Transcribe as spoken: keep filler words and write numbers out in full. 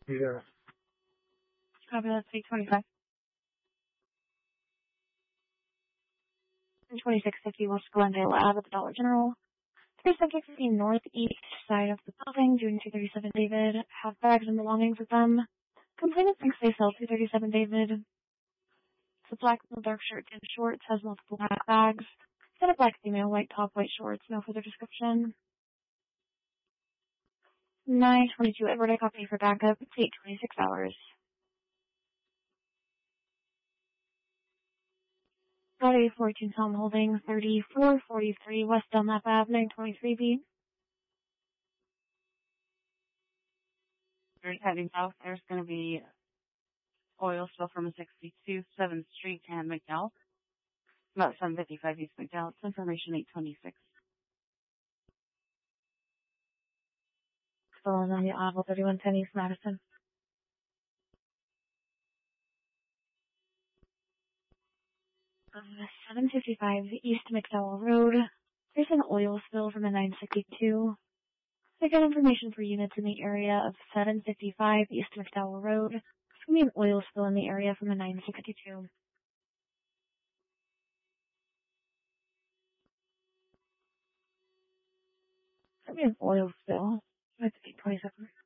Yeah. Copy, that's eight twenty-five. twenty-six fifty West Glendale Ave at the Dollar General. thirty-seven fifty northeast side of the building, June two thirty-seven David. Have bags and belongings with them. Complainant thinks they sell two thirty-seven David. It's a black with dark shirt and shorts, has multiple black bags. Got a black female, white top, white shorts, no further description. nine twenty-two Edward, I copy for backup. It's eight twenty-six hours. Friday, fourteen Tom Holding, thirty-four forty-three West Dunlap Ave, nine twenty-three B. We're heading south. There's going to be oil spill from a sixty-two seventh Street and McDowell. About seven fifty-five East McDowell. It's information eight twenty-six. Spilling on the Oval, thirty-one ten East Madison. Uh, seven fifty-five East McDowell Road. There's an oil spill from a nine sixty-two. I got information for units in the area of seven fifty-five East McDowell Road. There's going to be an oil spill in the area from a nine sixty-two. There's going to be an oil spill. That's eight twenty-seven.